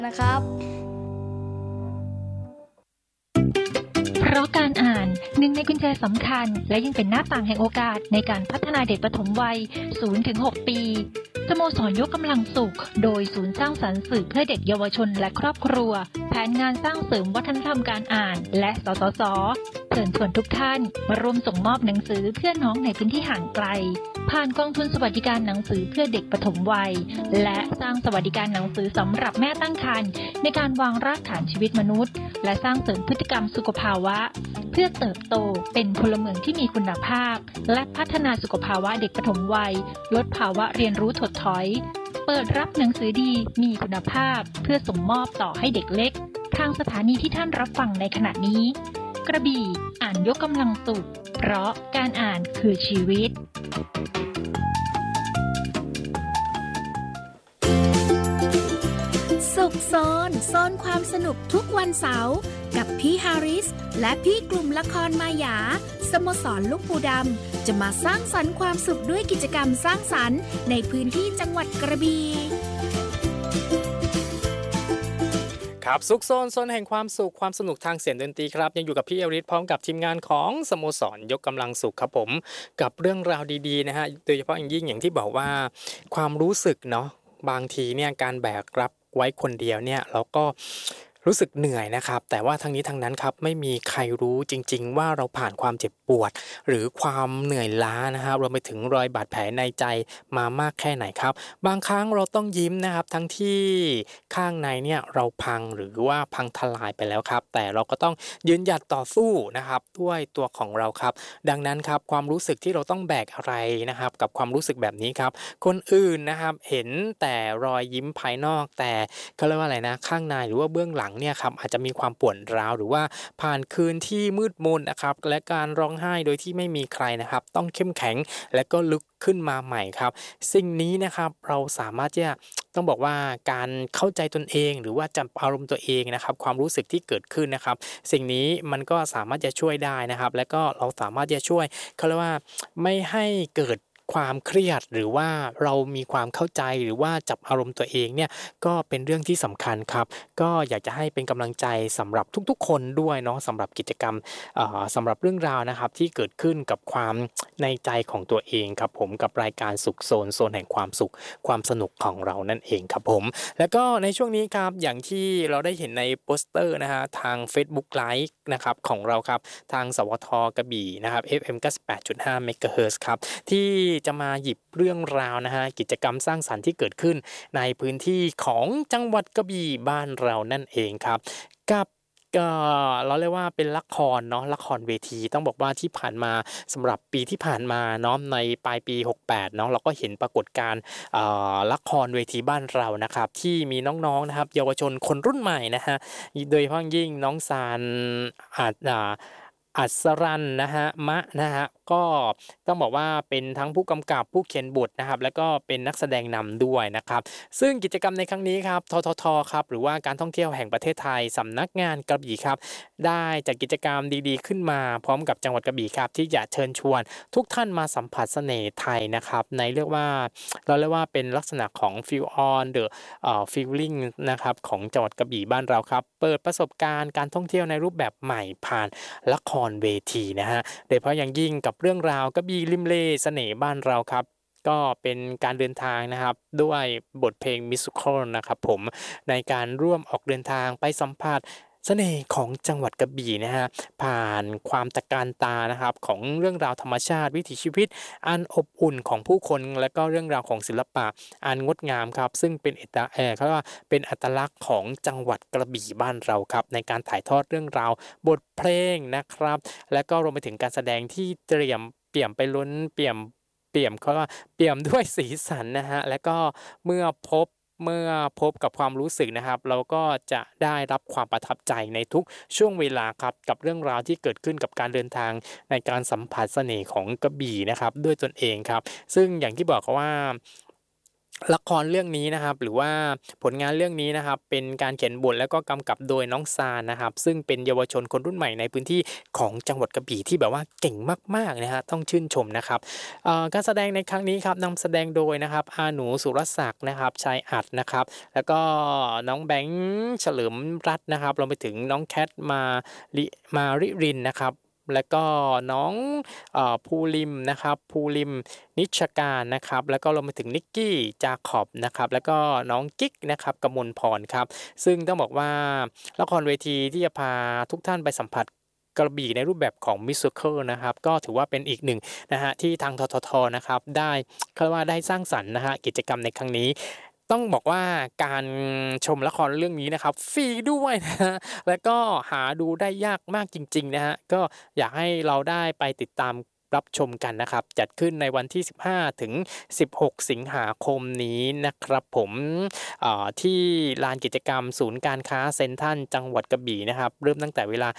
นะครับเพราะการอ่านหนึ่งในกุญแจสำคัญและยังเป็นหน้าต่างแห่งโอกาสในการพัฒนาเด็กปฐมวัย 0-6 ปีสโมสรยกกำลังสุขโดยศูนย์สร้างสรรค์สื่อเพื่อเด็กเยาวชนและครอบครัวแผนงานสร้างเสริมวัฒนธรรมการอ่านและสสส.เชิญชวนทุกท่านมาร่วมส่งมอบหนังสือเพื่อน้องในพื้นที่ห่างไกลผ่านกองทุนสวัสดิการหนังสือเพื่อเด็กปฐมวัยและสร้างสวัสดิการหนังสือสำหรับแม่ตั้งครรภ์ในการวางรากฐานชีวิตมนุษย์และสร้างเสริมพฤติกรรมสุขภาวะเพื่อเติบโตเป็นพลเมืองที่มีคุณภาพและพัฒนาสุขภาวะเด็กปฐมวัยลดภาวะเรียนรู้ถดถอยเปิดรับหนังสือดีมีคุณภาพเพื่อส่งมอบต่อให้เด็กเล็กทางสถานีที่ท่านรับฟังในขณะนี้กระบี่อ่านยกกำลังสุขเพราะการอ่านคือชีวิตสุขโซนความสนุกทุกวันเสาร์กับพี่ฮาริสและพี่กลุ่มละครมายาสโมสรลูกปูดำจะมาสร้างสรรค์ความสุขด้วยกิจกรรมสร้างสรรค์ในพื้นที่จังหวัดกระบี่ครับสุขโซนแห่งความสุขความสนุกทางเสียงดนตรีครับยังอยู่กับพี่อริศพร้อมกับทีมงานของสโมสรยกกำลังสุขครับผมกับเรื่องราวดีๆนะฮะโดยเฉพาะอย่างยิ่งอย่างที่บอกว่าความรู้สึกเนาะบางทีเนี่ยการแบกรับไว้คนเดียวเนี่ยเราก็รู้สึกเหนื่อยนะครับแต่ว่าทั้งนี้ทั้งนั้นครับไม่มีใครรู้จริงๆว่าเราผ่านความเจ็บปวดหรือความเหนื่อยล้านะครับรวมไปถึงรอยบาดแผลในใจมามากแค่ไหนครับบางครั้งเราต้องยิ้มนะครับทั้งที่ข้างในเนี่ยเราพังหรือว่าพังทลายไปแล้วครับแต่เราก็ต้องยืนหยัดต่อสู้นะครับด้วยตัวของเราครับดังนั้นครับความรู้สึกที่เราต้องแบกอะไรนะครับกับความรู้สึกแบบนี้ครับคนอื่นนะครับเห็นแต่รอยยิ้มภายนอกแต่เขาเรียกว่าอะไรนะข้างในหรือว่าเบื้องหลังเนี่ยครับอาจจะมีความปวดร้าวหรือว่าผ่านคืนที่มืดมนนะครับและการร้องไห้โดยที่ไม่มีใครนะครับต้องเข้มแข็งและก็ลุกขึ้นมาใหม่ครับสิ่งนี้นะครับเราสามารถที่จะต้องบอกว่าการเข้าใจตนเองหรือว่าจับอารมณ์ตัวเองนะครับความรู้สึกที่เกิดขึ้นนะครับสิ่งนี้มันก็สามารถจะช่วยได้นะครับและก็เราสามารถจะช่วยเขาเรียกว่าไม่ให้เกิดความเครียดหรือว่าเรามีความเข้าใจหรือว่าจับอารมณ์ตัวเองเนี่ยก็เป็นเรื่องที่สำคัญครับก็อยากจะให้เป็นกำลังใจสำหรับทุกๆคนด้วยเนาะสำหรับกิจกรรมสำหรับเรื่องราวนะครับที่เกิดขึ้นกับความในใจของตัวเองครับผมกับรายการสุขโซนแห่งความสุขความสนุกของเรานั่นเองครับผมแล้วก็ในช่วงนี้ครับอย่างที่เราได้เห็นในโปสเตอร์นะฮะทาง Facebook Live นะครับของเราครับทางสวทกระบี่นะครับ FM 98.5 MHz ครับที่จะมาหยิบเรื่องราวนะฮะกิจกรรมสร้างสรรค์ที่เกิดขึ้นในพื้นที่ของจังหวัดกระบี่บ้านเรานั่นเองครับกับเราเรียกว่าเป็นละครเนาะละครเวทีต้องบอกว่าที่ผ่านมาสำหรับปีที่ผ่านมาเนาะในปลายปี68เนาะเราก็เห็นปรากฏการณ์ละครเวทีบ้านเรานะครับที่มีน้องๆนะครับเยาวชนคนรุ่นใหม่นะฮะโดยเฉพาะยิ่งน้องซานอัศรันนะฮะมะนะฮะก็ต้องบอกว่าเป็นทั้งผู้กำกับผู้เขียนบทนะครับแล้วก็เป็นนักแสดงนำด้วยนะครับซึ่งกิจกรรมในครั้งนี้ครับทททครับหรือว่าการท่องเที่ยวแห่งประเทศไทยสำนักงานกระบี่ครับได้จัดกิจกรรมดีๆขึ้นมาพร้อมกับจังหวัดกระบี่ครับที่จะเชิญชวนทุกท่านมาสัมผัสเสน่ห์ไทยนะครับในเรียกว่าเราเรียกว่าเป็นลักษณะของ feel on the feeling นะครับของจังหวัดกระบี่บ้านเราครับเปิดประสบการณ์การท่องเที่ยวในรูปแบบใหม่ผ่านละครเวทีนะฮะโดยเฉพาะอย่างยิ่งกับเรื่องราวกระบี่ริมเลเสน่ห์บ้านเราครับก็เป็นการเดินทางนะครับด้วยบทเพลงมิวสิคอลนะครับผมในการร่วมออกเดินทางไปสัมผัสเสน่ห์ของจังหวัดกระบี่นะฮะผ่านความตะการตานะครับของเรื่องราวธรรมชาติวิถีชีวิตอันอบอุ่นของผู้คนและก็เรื่องราวของศิลปะอันงดงามครับซึ่งเป็นเขาเรียกว่าเป็นอัตลักษณ์ของจังหวัดกระบี่บ้านเราครับในการถ่ายทอดเรื่องราวบทเพลงนะครับและก็รวมไปถึงการแสดงที่เตรียมเปี่ยมไปล้นเปี่ยมเขาว่าเปี่ยมด้วยสีสันนะฮะและก็เมื่อพบกับความรู้สึกนะครับเราก็จะได้รับความประทับใจในทุกช่วงเวลาครับกับเรื่องราวที่เกิดขึ้นกับการเดินทางในการสัมผัสเสน่ห์ของกระบี่นะครับด้วยตนเองครับซึ่งอย่างที่บอกว่าละครเรื่องนี้นะครับหรือว่าผลงานเรื่องนี้นะครับเป็นการเขียนบทแล้วก็กำกับโดยน้องซานนะครับซึ่งเป็นเยาวชนคนรุ่นใหม่ในพื้นที่ของจังหวัดกระบี่ที่แบบว่าเก่งมากๆนะฮะต้องชื่นชมนะครับการแสดงในครั้งนี้ครับนำแสดงโดยนะครับอาหนูสุรศักดิ์นะครับชายอัดนะครับแล้วก็น้องแบงค์เฉลิมรัตน์นะครับรวมไปถึงน้องแคทมาริรินนะครับแล้วก็น้องภูริมนะครับภูริม นิชการนะครับแล้วก็รวมไปถึงนิกกี้จาคอบนะครับแล้วก็น้องกิ๊กนะครับกมลพรครับซึ่งต้องบอกว่าละครเวทีที่จะพาทุกท่านไปสัมผัสกระบี่ในรูปแบบของมิวสิคัลนะครับก็ถือว่าเป็นอีกหนึ่งนะฮะที่ทางทททนะครับได้เขาเรียกว่าได้สร้างสรรค์นะฮะกิจกรรมในครั้งนี้ต้องบอกว่าการชมละครเรื่องนี้นะครับฟรีด้วยนะฮะแล้วก็หาดูได้ยากมากจริงๆนะฮะก็อยากให้เราได้ไปติดตามรับชมกันนะครับจัดขึ้นในวันที่15ถึง16สิงหาคมนี้นะครับผมที่ลานกิจกรรมศูนย์การค้าเซ็นทรัลจังหวัดกระบี่นะครับเริ่มตั้งแต่เวลา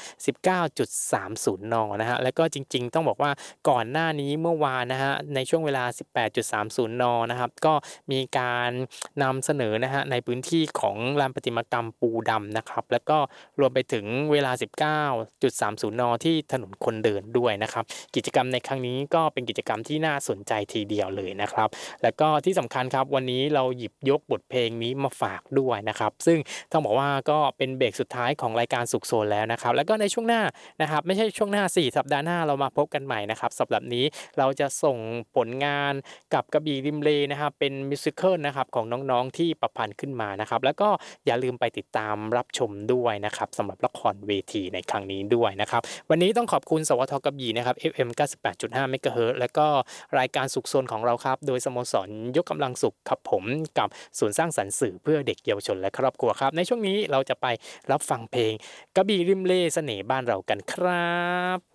19.30 นนะฮะแล้วก็จริงๆต้องบอกว่าก่อนหน้านี้เมื่อวานนะฮะในช่วงเวลา 18.30 นนะครับก็มีการนำเสนอนะฮะในพื้นที่ของลานประติมากรรมปูดำนะครับแล้วก็รวมไปถึงเวลา 19.30 นที่ถนนคนเดินด้วยนะครับกิจกรรมในครั้งนี้ก็เป็นกิจกรรมที่น่าสนใจทีเดียวเลยนะครับแล้วก็ที่สำคัญครับวันนี้เราหยิบยกบทเพลงนี้มาฝากด้วยนะครับซึ่งต้องบอกว่าก็เป็นเบรกสุดท้ายของรายการสุขโซนแล้วนะครับแล้วก็ในช่วงหน้านะครับไม่ใช่ช่วงหน้า4สัปดาห์หน้าเรามาพบกันใหม่นะครับสำหรับนี้เราจะส่งผลงานกับกระบี่ริมเลนะครับเป็นมิวสิคัลนะครับของน้องๆที่ประพันธ์ขึ้นมานะครับแล้วก็อย่าลืมไปติดตามรับชมด้วยนะครับสำหรับละครเวทีในครั้งนี้ด้วยนะครับวันนี้ต้องขอบคุณสวทกระบี่นะครับ FM 98.5 เมกะเฮิรตซ์และก็รายการสุขโซนของเราครับโดยสโมสรยกกำลังสุขครับผมกับศูนย์สร้างสรรค์สื่อเพื่อเด็กเยาวชนและครอบครัวครับในช่วงนี้เราจะไปรับฟังเพลงกระบี่ริมเลเสน่ห์บ้านเรากันครับ